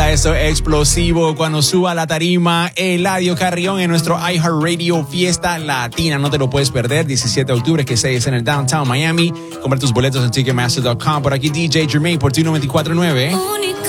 escucha esto explosivo cuando suba a la tarima Eladio Carrión en nuestro iHeartRadio Fiesta Latina. No te lo puedes perder, 17 de octubre, que 6 en el Downtown Miami. Compra tus boletos en Ticketmaster.com. Por aquí DJ Jermaine por tu 94.9.